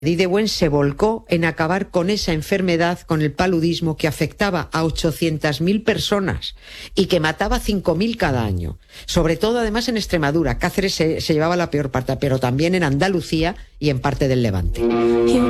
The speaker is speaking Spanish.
Didewens se volcó en acabar con esa enfermedad, con el paludismo que afectaba a 800.000 personas y que mataba 5.000 cada año. Sobre todo, además, en Extremadura. Cáceres se llevaba la peor parte, pero también en Andalucía y en parte del Levante.